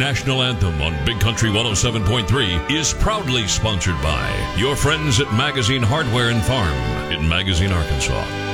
national anthem on Big Country 107.3 is proudly sponsored by your friends at Magazine Hardware and Farm in Magazine, Arkansas.